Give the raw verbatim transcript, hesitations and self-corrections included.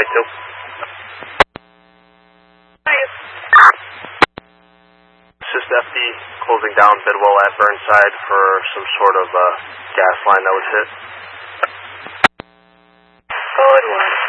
twenty-two. Assist F D closing down Bidwell at Burnside for some sort of uh, gas line that was hit. Forward one.